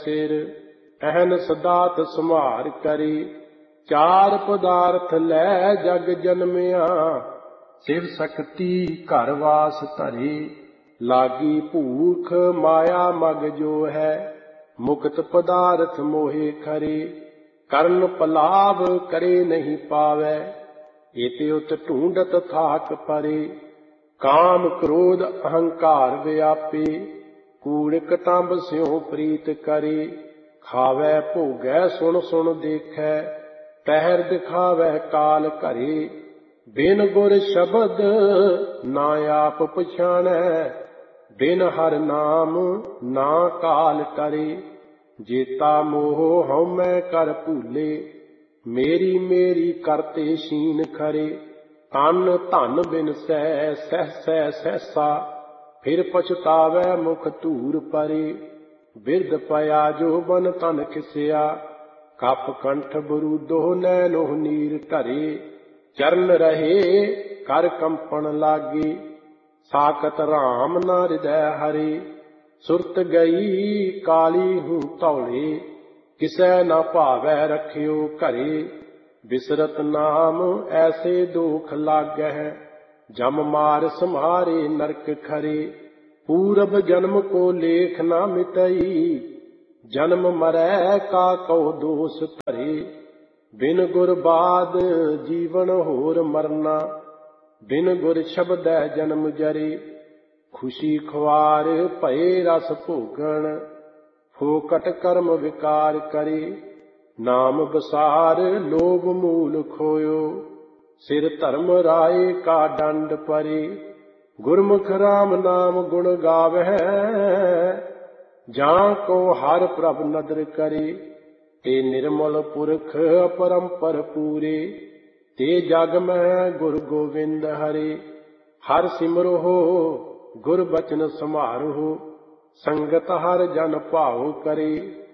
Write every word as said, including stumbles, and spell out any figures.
सिर अहन सदात संभार करी। चार पदार्थ लै जग जन्मिया शिव शक्ति घर वास धरे। लागी भूख माया मग जो है मुक्त पदार्थ मोहे खरे। कर्ण पलाव करे नहीं पावे एते उत ढूंढत थाक परे। काम क्रोध अहंकार व्यापे कूड़ कटंब स्यों प्रीत करे। खावै भोगै सुन सुन देखै पहर दिखावै काल घरे। बिन गुर शब्द ना आप पछाणै बिन हर नाम ना काल टरे। जेता मोह हउमੈ कर भूले मेरी मेरी करते शीन खरे। तन धन बिन सै सह सै सहसा फिर पछतावै मुख धूर परे। बिरध पया जो बन तन खिसिया कप कंठ बरूदो नैनो नीर धरे। चरण रहे कर कंपन लागे साकत राम न हृदय हरे। सुरत गई काली हूँ तौले किसै न भावै रखियो घरे। बिसरत नाम ऐसे दोख लागै जम मार समारे नरक खरे। पूरब जन्म को लेख न मिटई जन्म मरै का कौ दोष धरे। बिन गुर बाद जीवन होर मरना बिन गुर शब्दै जन्म जरे। खुशी खुआर भये रस भोगन फोकट कर्म विकार करे। नाम बसार लोभ मूल खोयो सिर धर्म राय का दंड परे। गुरमुख राम नाम गुण गावै जां को हर प्रभ नदर करे। ते निर्मल पुरख अपरंपर पूरे ते जग में गुर गोविंद हरे। हर सिमरो गुर बचन समारो संगत हर जन भाव करे।